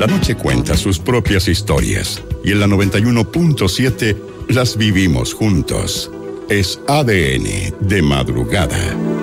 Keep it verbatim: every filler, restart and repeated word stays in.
La noche cuenta sus propias historias y en la noventa y uno punto siete las vivimos juntos. Es A D N de madrugada.